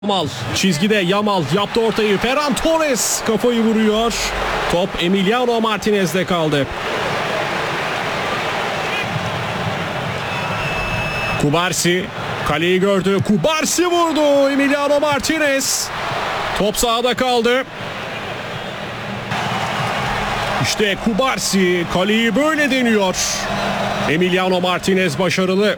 Yamal çizgide, Yamal yaptı ortayı, Ferran Torres kafayı vuruyor. Top Emiliano Martinez'de kaldı. Kubarsi kaleyi gördü. Kubarsi vurdu. Emiliano Martinez. Top sahada kaldı. İşte Kubarsi kaleyi böyle deniyor. Emiliano Martinez başarılı.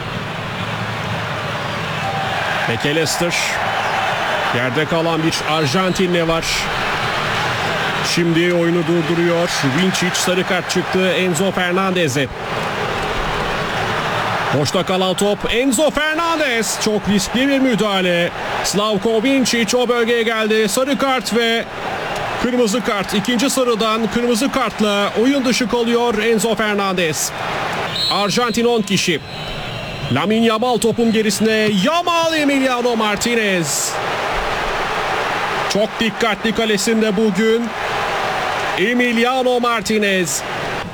McAllister. Yerde kalan bir Arjantinli var. Şimdi oyunu durduruyor. Vinčić sarı kart çıktı Enzo Fernandez'e. Boşta kalan top Enzo Fernandez. Çok riskli bir müdahale. Slavko Vinčić o bölgeye geldi. Sarı kart ve kırmızı kart. İkinci sarıdan kırmızı kartla oyun dışı kalıyor Enzo Fernandez. Arjantin 10 kişi. Lamine Yamal topun gerisine. Yamal, Emiliano Martinez. Çok dikkatli kalesinde bugün Emiliano Martinez.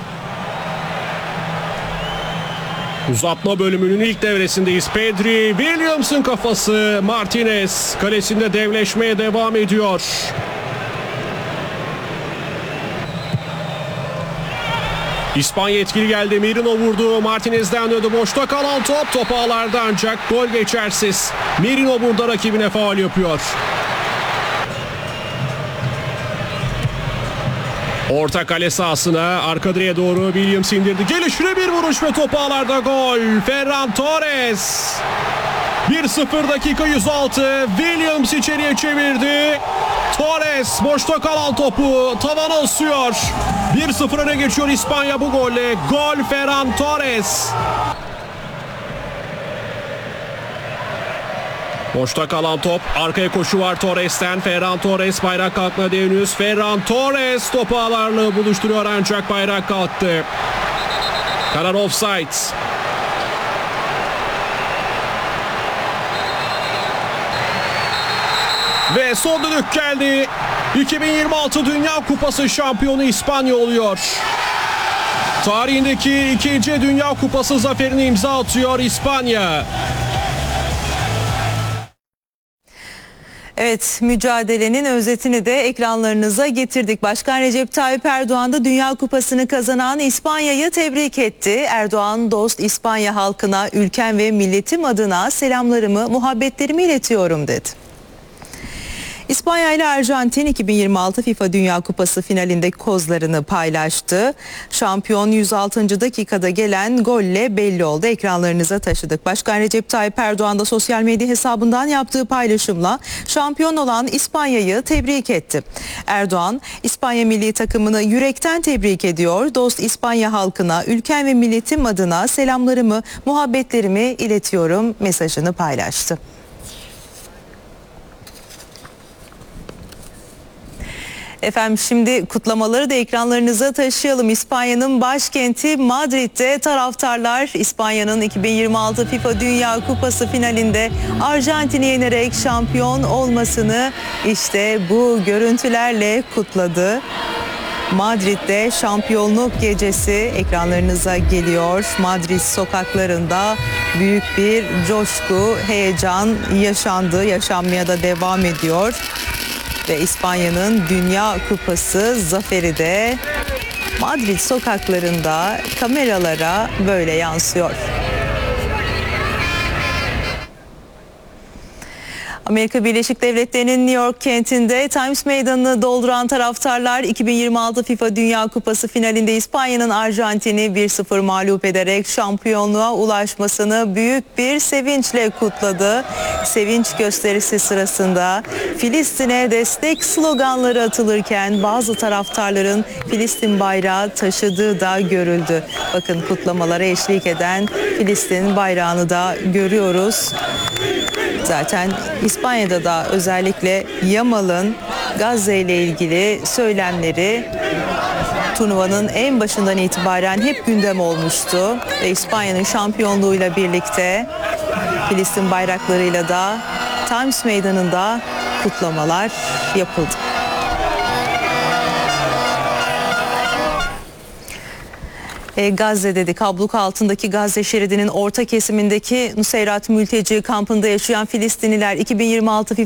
Uzatma bölümünün ilk devresindeyiz. Pedri, Williams'ın kafası. Martinez kalesinde devleşmeye devam ediyor. İspanya etkili geldi. Merino vurdu. Martinez'den döndü. Boşta kalan top ağlarda ancak gol geçersiz. Merino burada rakibine faul yapıyor. Orta kale sahasına, arka direğe doğru Williams indirdi. Gelişine bir vuruş ve top ağlarda gol. Ferran Torres. 1-0 dakika 106. Williams içeriye çevirdi. Torres boşta kalan topu tavana asıyor. 1-0 öne geçiyor İspanya bu golle. Gol Ferran Torres. Boşta kalan top, arkaya koşu var Torres'ten. Ferran Torres, bayrak kalkmadı henüz. Ferran Torres topu ağlarla buluşturuyor ancak bayrak kalktı. Karar offside. Ve son düdük geldi. 2026 Dünya Kupası şampiyonu İspanya oluyor. Tarihindeki ikinci Dünya Kupası zaferini imza atıyor İspanya. Evet, mücadelenin özetini de ekranlarınıza getirdik. Başkan Recep Tayyip Erdoğan da Dünya Kupası'nı kazanan İspanya'yı tebrik etti. Erdoğan, dost İspanya halkına, ülkem ve milletim adına selamlarımı, muhabbetlerimi iletiyorum dedi. İspanya ile Arjantin 2026 FIFA Dünya Kupası finalinde kozlarını paylaştı. Şampiyon 106. dakikada gelen golle belli oldu. Ekranlarınıza taşıdık. Başkan Recep Tayyip Erdoğan da sosyal medya hesabından yaptığı paylaşımla şampiyon olan İspanya'yı tebrik etti. Erdoğan, İspanya milli takımını yürekten tebrik ediyor. Dost İspanya halkına, ülkem ve milletim adına selamlarımı, muhabbetlerimi iletiyorum mesajını paylaştı. Efendim şimdi kutlamaları da ekranlarınıza taşıyalım. İspanya'nın başkenti Madrid'de taraftarlar İspanya'nın 2026 FIFA Dünya Kupası finalinde Arjantin'i yenerek şampiyon olmasını işte bu görüntülerle kutladı. Madrid'de şampiyonluk gecesi ekranlarınıza geliyor. Madrid sokaklarında büyük bir coşku, heyecan yaşandı, yaşanmaya da devam ediyor. Ve İspanya'nın Dünya Kupası zaferi de Madrid sokaklarında kameralara böyle yansıyor. Amerika Birleşik Devletleri'nin New York kentinde Times Meydanı'nı dolduran taraftarlar 2026 FIFA Dünya Kupası finalinde İspanya'nın Arjantin'i 1-0 mağlup ederek şampiyonluğa ulaşmasını büyük bir sevinçle kutladı. Sevinç gösterisi sırasında Filistin'e destek sloganları atılırken bazı taraftarların Filistin bayrağı taşıdığı da görüldü. Bakın kutlamalara eşlik eden Filistin bayrağını da görüyoruz. Zaten İspanya'da da özellikle Yamal'ın Gazze ile ilgili söylemleri turnuvanın en başından itibaren hep gündem olmuştu. Ve İspanya'nın şampiyonluğuyla birlikte Filistin bayraklarıyla da Times Meydanı'nda kutlamalar yapıldı. Gazze dedik. Abluk altındaki Gazze şeridinin orta kesimindeki Nuseyrat mülteci kampında yaşayan Filistinliler 2026